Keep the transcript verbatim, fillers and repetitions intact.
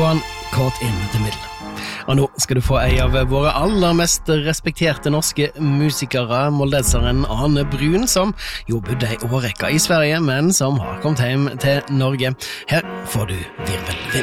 Johan Caught in the Middle. Og nå skal du få en av våre aller mest respekterte norske musikere, moldeseren Ane Brun, som jo bodde i årrekka i Sverige, men som har kommet hjem til Norge. Her får du Virvelvind.